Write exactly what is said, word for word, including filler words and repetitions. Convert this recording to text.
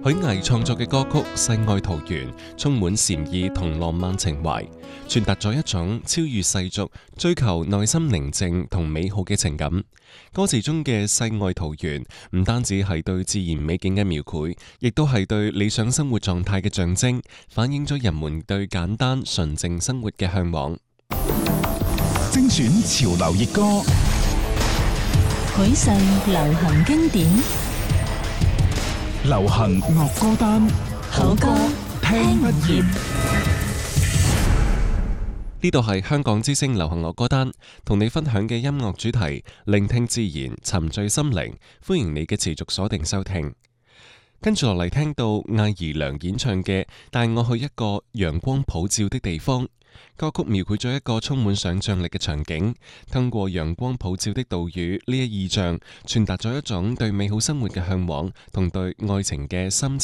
許巍創作嘅歌曲《世外桃源》充滿禪意同浪漫情懷，傳達咗一種超越世俗、追求內心寧靜同美好嘅情感。歌詞中嘅世外桃源唔單止係對自然美景嘅描繪，亦都係對理想生活狀態嘅象徵，反映咗人們對簡單純淨生活嘅向往。 精選潮流熱歌， 許世流行經典， 流行樂歌單， 好歌聽不厭。 呢度係香港之聲流行樂歌單，同你分享嘅音樂主題，聆聽自然，沉醉心靈。歡迎你嘅持續鎖定收聽。跟住落嚟聽到艾怡良演唱嘅《帶我去一個陽光普照的地方》。歌曲描繪咗一個充滿想象力嘅場景，通過陽光普照的島嶼呢一意象，傳達咗一種對美好生活嘅向往同對愛情嘅深切